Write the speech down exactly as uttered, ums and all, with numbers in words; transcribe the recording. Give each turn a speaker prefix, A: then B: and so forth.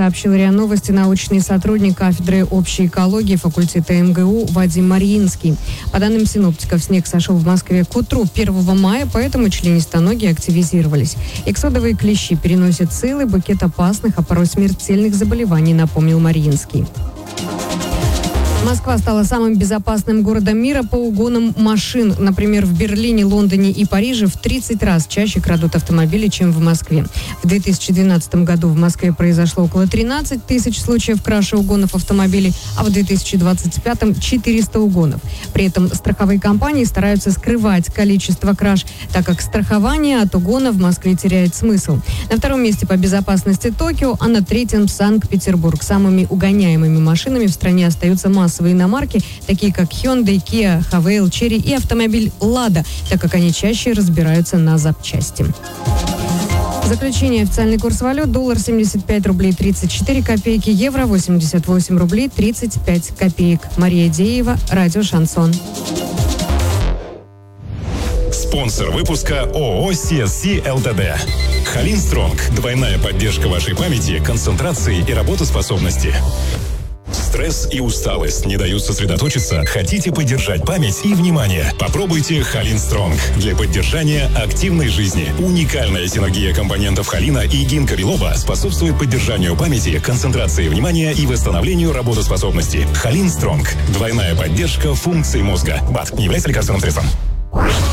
A: сообщил РИА Новости научный сотрудник кафедры общей экологии факультета эм гэ у Вадим Мариинский. По данным синоптиков, снег сошел в Москве к утру первого мая, поэтому членистоногие активизировались. Иксодовые клещи переносят целый букет опасных, а порой смертельных заболеваний, напомнил Мариинский. Москва стала самым безопасным городом мира по угонам машин. Например, в Берлине, Лондоне и Париже в тридцать раз чаще крадут автомобили, чем в Москве. В две тысячи двенадцатом году в Москве произошло около тринадцать тысяч случаев краж и угонов автомобилей, а в две тысячи двадцать пятом четыреста угонов. При этом страховые компании стараются скрывать количество краж, так как страхование от угона в Москве теряет смысл. На втором месте по безопасности Токио, а на третьем Санкт-Петербург. Самыми угоняемыми машинами в стране остаются массовые иномарки, такие как Hyundai, Kia, Havail, Chery и автомобиль Lada, так как они чаще разбираются на запчасти. Заключение: официальный курс валют: доллар семьдесят пять рублей тридцать четыре копейки, евро восемьдесят восемь рублей тридцать пять копеек. Мария Деева, радио «Шансон».
B: Спонсор выпуска ООО си эс си эл тэ дэ. Халин Стронг. Двойная поддержка вашей памяти, концентрации и работоспособности. Стресс и усталость не дают сосредоточиться? Хотите поддержать память и внимание? Попробуйте Халин Стронг для поддержания активной жизни. Уникальная синергия компонентов холина и гинка билоба способствует поддержанию памяти, концентрации внимания и восстановлению работоспособности. Халин Стронг. Двойная поддержка функций мозга. БАД не является лекарственным средством.